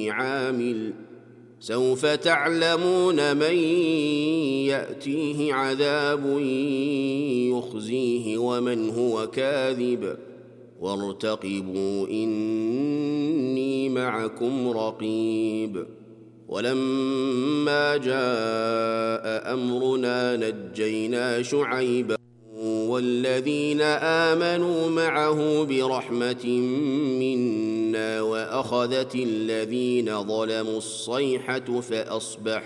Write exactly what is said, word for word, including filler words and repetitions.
عامل سوف تعلمون من يأتيه عذاب يخزيه ومن هو كاذب وارتقبوا إني معكم رقيب. ولما جاء أمرنا نجينا شعيبا والذين آمنوا معه برحمة منا وأخذت الذين ظلموا الصيحة فأصبحوا